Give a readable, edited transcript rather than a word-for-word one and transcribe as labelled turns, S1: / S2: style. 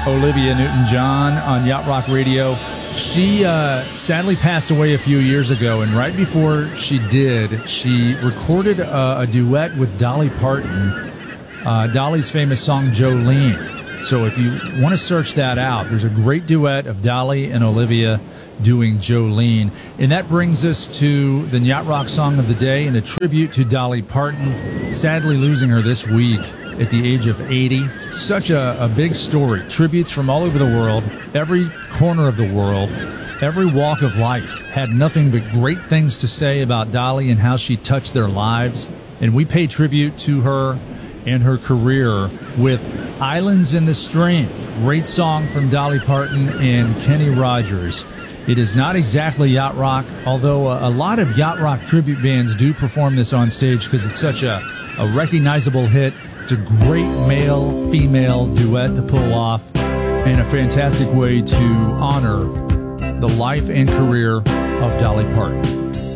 S1: Olivia Newton-John on Yacht Rock Radio. She sadly passed away a few years ago, and right before she did, she recorded a duet with Dolly Parton, Dolly's famous song Jolene. So if you want to search that out, there's a great duet of Dolly and Olivia doing Jolene. And that brings us to the Yacht Rock Song of the Day and a tribute to Dolly Parton, sadly losing her this week at the age of 80. Such a big story. Tributes from all over the world, every corner of the world, every walk of life had nothing but great things to say about Dolly and how she touched their lives. And we pay tribute to her and her career with Islands in the Stream. Great song from Dolly Parton and Kenny Rogers. It is not exactly yacht rock, although a lot of yacht rock tribute bands do perform this on stage because it's such a recognizable hit. It's a great male-female duet to pull off and a fantastic way to honor the life and career of Dolly Parton.